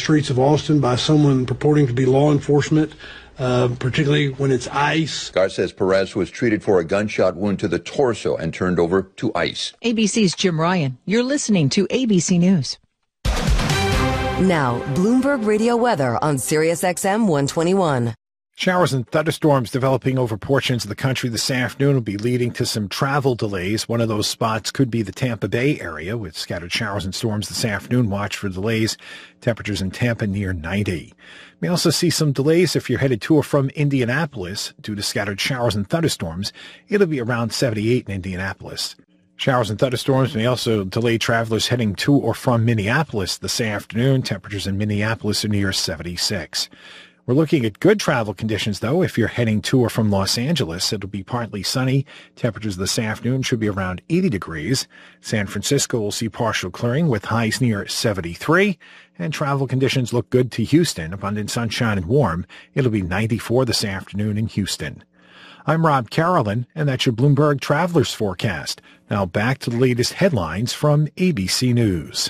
streets of Austin by someone purporting to be law enforcement, particularly when it's ICE. Gar says Perez was treated for a gunshot wound to the torso and turned over to ICE. ABC's Jim Ryan. You're listening to ABC News. Now, Bloomberg Radio weather on Sirius XM 121. Showers and thunderstorms developing over portions of the country this afternoon will be leading to some travel delays. One of those spots could be the Tampa Bay area with scattered showers and storms this afternoon. Watch for delays. Temperatures in Tampa near 90. May also see some delays if you're headed to or from Indianapolis due to scattered showers and thunderstorms. It'll be around 78 in Indianapolis. Showers and thunderstorms may also delay travelers heading to or from Minneapolis this afternoon. Temperatures in Minneapolis are near 76. We're looking at good travel conditions, though. If you're heading to or from Los Angeles, it'll be partly sunny. Temperatures this afternoon should be around 80 degrees. San Francisco will see partial clearing with highs near 73. And travel conditions look good to Houston. Abundant sunshine and warm. It'll be 94 this afternoon in Houston. I'm Rob Carolyn, and that's your Bloomberg Travelers Forecast. Now back to the latest headlines from ABC News.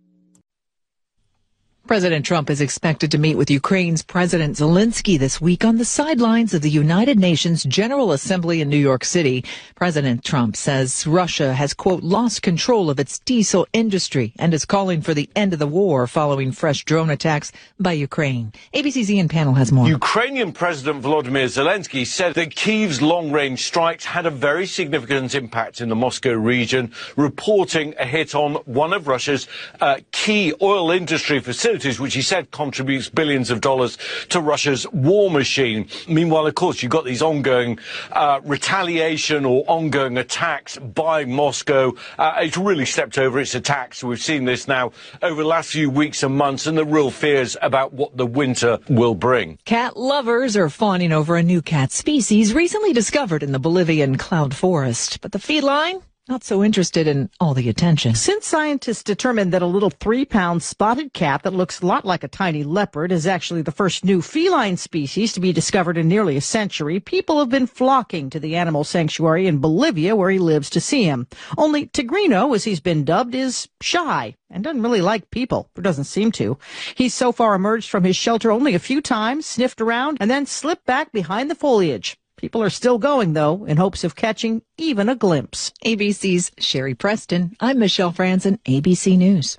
President Trump is expected to meet with Ukraine's President Zelensky this week on the sidelines of the United Nations General Assembly in New York City. President Trump says Russia has, quote, lost control of its diesel industry and is calling for the end of the war following fresh drone attacks by Ukraine. ABC's Ian Pannell has more. Ukrainian President Volodymyr Zelensky said that Kyiv's long-range strikes had a very significant impact in the Moscow region, reporting a hit on one of Russia's key oil industry facilities, which he said contributes billions of dollars to Russia's war machine. Meanwhile, of course, you've got these ongoing retaliation or ongoing attacks by Moscow. It's really stepped over its attacks. We've seen this now over the last few weeks and months, and the real fears about what the winter will bring. Cat lovers are fawning over a new cat species recently discovered in the Bolivian cloud forest. But the feline, not so interested in all the attention. Since scientists determined that a little 3-pound spotted cat that looks a lot like a tiny leopard is actually the first new feline species to be discovered in nearly a century, people have been flocking to the animal sanctuary in Bolivia where he lives to see him. Only Tigrino, as he's been dubbed, is shy and doesn't really like people, or doesn't seem to. He's so far emerged from his shelter only a few times, sniffed around, and then slipped back behind the foliage. People are still going, though, in hopes of catching even a glimpse. ABC's Sherry Preston. I'm Michelle Franzen, ABC News.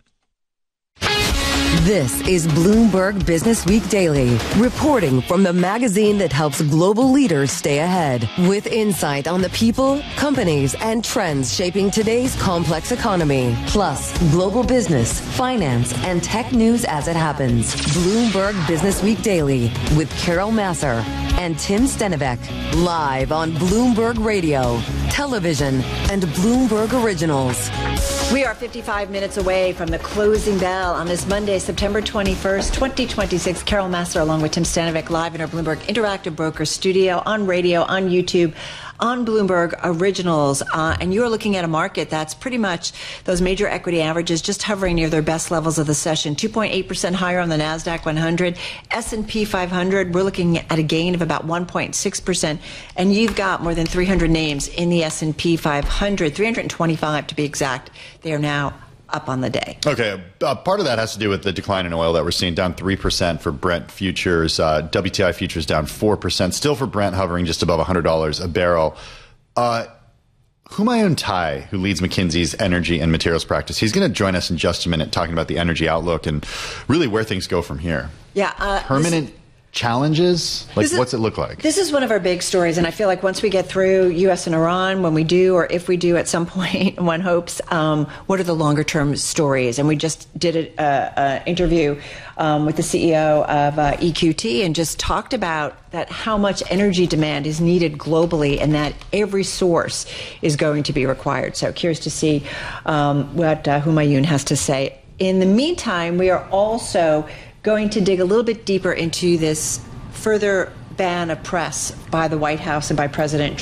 This is Bloomberg Business Week Daily, reporting from the magazine that helps global leaders stay ahead, with insight on the people, companies, and trends shaping today's complex economy, plus global business, finance, and tech news as it happens. Bloomberg Business Week Daily with Carol Masser and Tim Stenivek, live on Bloomberg Radio, television, and Bloomberg Originals. We are 55 minutes away from the closing bell on this Monday, September 21st, 2026. Carol Masser along with Tim Stenivek live in our Bloomberg Interactive Broker studio, on radio, on YouTube, on Bloomberg Originals. And you're looking at a market that's pretty much those major equity averages just hovering near their best levels of the session. 2.8% higher on the NASDAQ 100. S&P 500, we're looking at a gain of about 1.6%. And you've got more than 300 names in the S&P 500, 325 to be exact. They are now up on the day. Okay, part of that has to do with the decline in oil that we're seeing, down 3% for Brent futures. WTI futures down 4%, still for Brent hovering just above $100 a barrel. Humayun Tai, who leads McKinsey's energy and materials practice, he's going to join us in just a minute talking about the energy outlook and really where things go from here. Yeah. Permanent challenges? Like, what's it look like? This is one of our big stories, and I feel like once we get through U.S. and Iran, when we do, or if we do at some point, one hopes, what are the longer-term stories? And we just did an interview with the CEO of EQT and just talked about that how much energy demand is needed globally and that every source is going to be required. So curious to see what Humayun has to say. In the meantime, we are also going to dig a little bit deeper into this further ban of press by the White House and by President